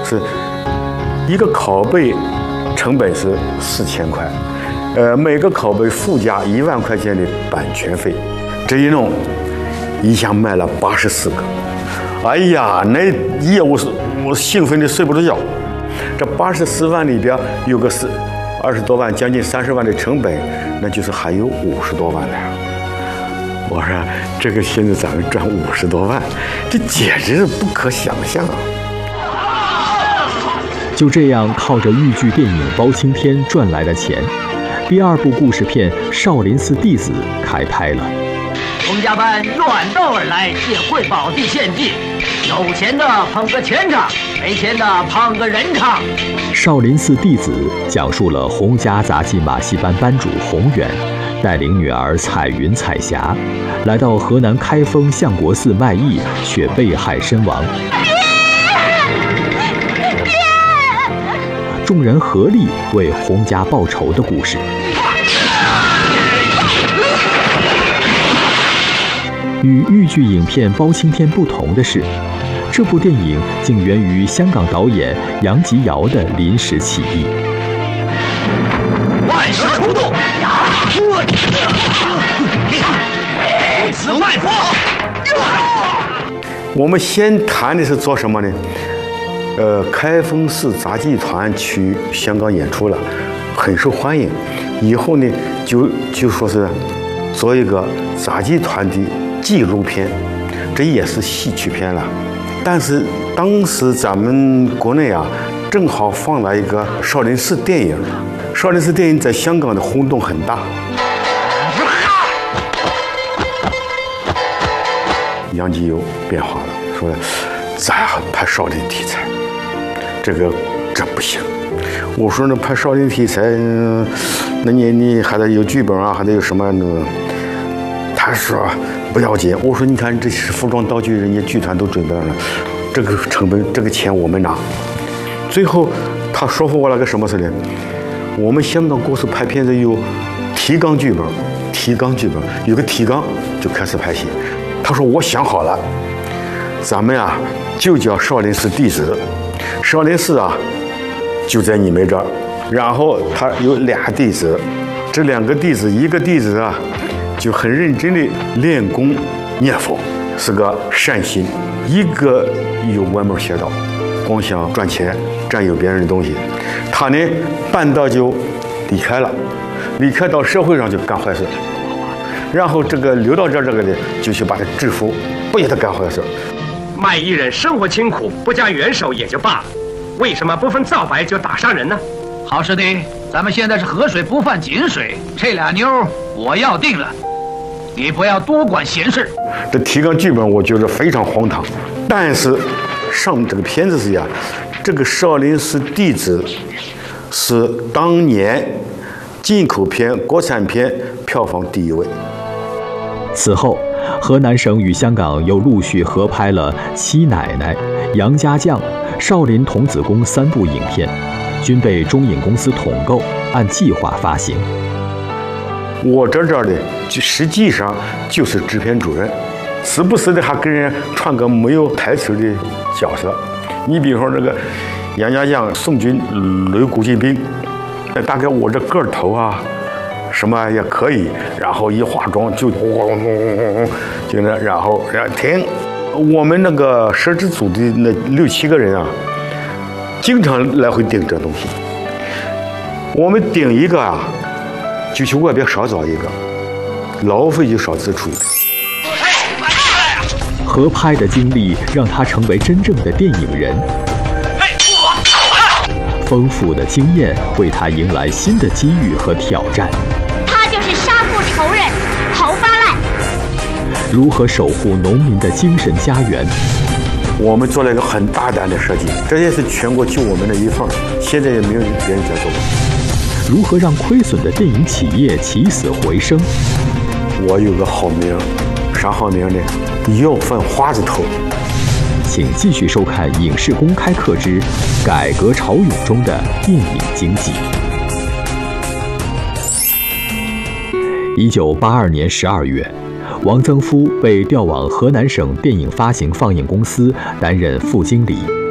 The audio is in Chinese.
是一个拷贝成本是4000块，每个拷贝附加1万块钱的版权费。这一弄，一下卖了84个。哎呀，那夜我兴奋的睡不着觉。这84万里边有个20多万，将近30万的成本，那就是还有50多万的。我说这个现在咱们赚50多万，这简直是不可想象啊！ 就这样靠着豫剧电影《包青天》赚来的钱，第2部故事片《少林寺弟子》开拍了。 洪家班远道而来，借汇宝地献计，有钱的捧个钱场，没钱的捧个人场。 少林寺弟子讲述了洪家杂技马戏班班主洪远带领女儿彩云、彩霞来到河南开封相国寺卖艺，却被害身亡。众人合力为洪家报仇的故事。与豫剧影片《包青天》不同的是，这部电影竟源于香港导演杨吉尧的临时起意。 万蛇出洞，此外破。 我们先谈的是做什么呢？开封市杂技团去香港演出了，很受欢迎。以后呢，就说是做一个杂技团的纪录片，这也是戏曲片了。但是当时咱们国内啊，正好放了一个少林寺电影，少林寺电影在香港的轰动很大。杨吉有变化了，说咱要拍少林题材，这不行。我说那拍少林题材，那你还得有剧本啊，还得有什么呢？他说不要紧。我说你看这是服装道具，人家剧团都准备了，这个成本这个钱我们拿。最后他说服我了个什么事呢？我们香港公司拍片子有提纲剧本，有个提纲就开始拍戏。他说我想好了，咱们啊就叫少林寺弟子，少林寺啊就在你们这儿，然后他有2弟子，这2个弟子，一个弟子啊就很认真的练功念佛，是个善心；一个有歪门邪道，光想赚钱占有别人的东西。他呢半道就离开了，离开到社会上就干坏事。然后这个留到这个的就去把他制服，不许他干坏事。 卖艺人生活清苦，不加援手也就罢了，为什么不分皂白就打伤人呢？ 好师弟，咱们现在是河水不犯井水，这俩妞我要定了，你不要多管闲事。 这提纲剧本我觉得非常荒唐，但是上这个片子是呀，这个少林寺弟子是当年进口片、国产片票房第1位。 此后，河南省与香港又陆续合拍了《七奶奶》《杨家将》《少林童子功》3部影片，均被中影公司统购，按计划发行。 我这的就实际上就是制片主任，时不时的还跟人串个没有台词的角色。你比如说这个杨家将宋军擂古进兵，大概我这个头啊什么也可以，然后一化妆就就那，然后停。我们那个摄制组的那6、7个人啊，经常来回盯这东西。我们盯一个啊，就去外边少找一个，劳费就少支出一个。 合拍的经历让他成为真正的电影人。丰富的经验为他迎来新的机遇和挑战。 他就是杀父仇人侯发赖。 如何守护农民的精神家园？ 我们做了一个很大胆的设计，这也是全国就我们的一份，现在也没有别人在做过。 如何让亏损的电影企业起死回生？ 我有个好名，啥好名呢？要饭花子头。 请继续收看《影视公开课之改革潮涌中的电影经济》。1982年12月，王增夫被调往河南省电影发行放映公司担任副经理。